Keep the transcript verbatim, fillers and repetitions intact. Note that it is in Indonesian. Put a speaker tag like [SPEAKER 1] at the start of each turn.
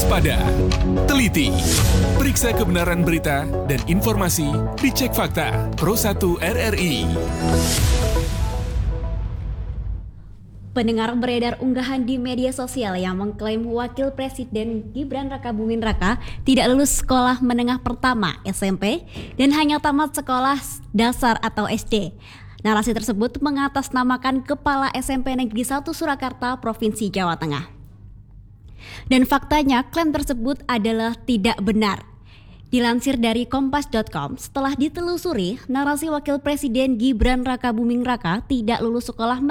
[SPEAKER 1] Waspada, teliti, periksa kebenaran berita dan informasi, dicek fakta. Pro satu R R I.
[SPEAKER 2] Pendengar, beredar unggahan di media sosial yang mengklaim Wakil Presiden Gibran Rakabuming Raka tidak lulus sekolah menengah pertama S M P dan hanya tamat sekolah dasar atau S D. Narasi tersebut mengatasnamakan Kepala S M P Negeri satu Surakarta, Provinsi Jawa Tengah. Dan faktanya klaim tersebut adalah tidak benar. Dilansir dari kompas dot com, setelah ditelusuri, narasi Wakil Presiden Gibran Rakabuming Raka tidak lulus sekolah